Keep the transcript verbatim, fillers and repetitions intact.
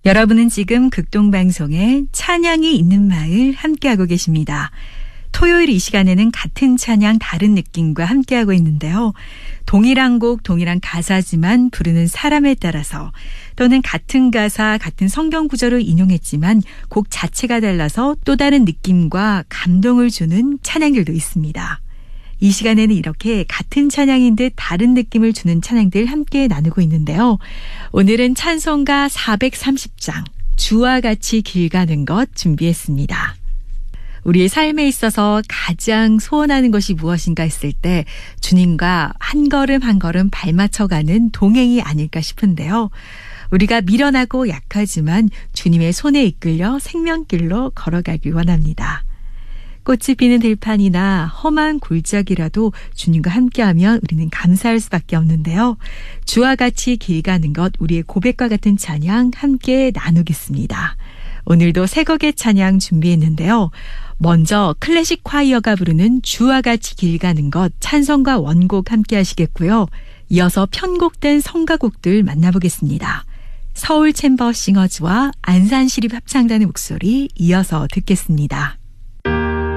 여러분은 지금 극동방송의 찬양이 있는 마을 함께하고 계십니다. 토요일 이 시간에는 같은 찬양 다른 느낌과 함께하고 있는데요. 동일한 곡 동일한 가사지만 부르는 사람에 따라서 또는 같은 가사 같은 성경 구절을 인용했지만 곡 자체가 달라서 또 다른 느낌과 감동을 주는 찬양들도 있습니다. 이 시간에는 이렇게 같은 찬양인 듯 다른 느낌을 주는 찬양들 함께 나누고 있는데요. 오늘은 찬송가 사백삼십 장 주와 같이 길 가는 것 준비했습니다. 우리의 삶에 있어서 가장 소원하는 것이 무엇인가 했을 때 주님과 한 걸음 한 걸음 발맞춰가는 동행이 아닐까 싶은데요. 우리가 미련하고 약하지만 주님의 손에 이끌려 생명길로 걸어가길 원합니다. 꽃이 피는 들판이나 험한 골짜기라도 주님과 함께하면 우리는 감사할 수밖에 없는데요. 주와 같이 길 가는 것 우리의 고백과 같은 찬양 함께 나누겠습니다. 오늘도 세 곡의 찬양 준비했는데요. 먼저 클래식 콰이어가 부르는 주와 같이 길 가는 것 찬성과 원곡 함께 하시겠고요. 이어서 편곡된 성가곡들 만나보겠습니다. 서울 챔버 싱어즈와 안산시립 합창단의 목소리 이어서 듣겠습니다.